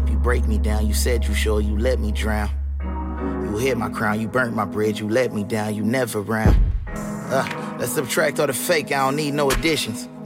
up, you break me down. You said you sure, you let me drown. You hit my crown, you burnt my bridge, you let me down, you never round. Let's subtract all the fake, I don't need no additions.